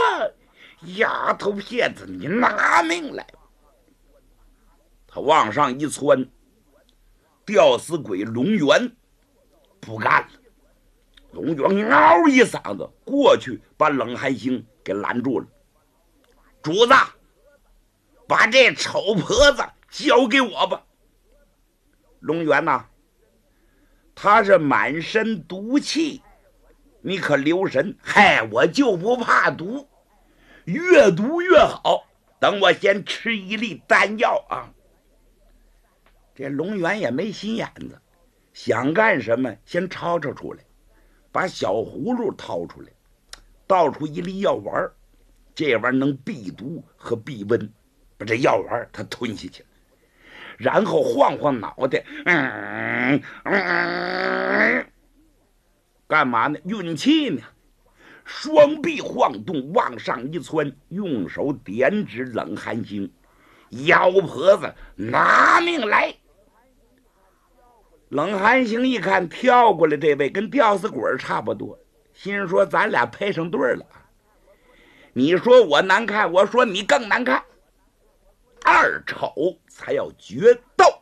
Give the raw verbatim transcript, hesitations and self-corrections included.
丫头片子，你拿命来！他往上一窜，吊死鬼龙源不干了。龙源嗷一嗓子过去，把冷寒星给拦住了。主子，把这丑婆子交给我吧。龙源呐、啊，他是满身毒气，你可留神。嗨，我就不怕毒，越毒越好。等我先吃一粒丹药啊。这龙源也没心眼子，想干什么先吵吵出来，把小葫芦掏出来，倒出一粒药丸，这玩意儿能避毒和避温，把这药丸他吞下去，然后晃晃脑袋，嗯嗯，干嘛呢？运气呢？双臂晃动，往上一窜，用手点指冷寒星：“妖婆子，拿命来！”冷寒星一看跳过来这位跟吊死鬼差不多，心说咱俩配上对了。你说我难看，我说你更难看，二丑才要决斗。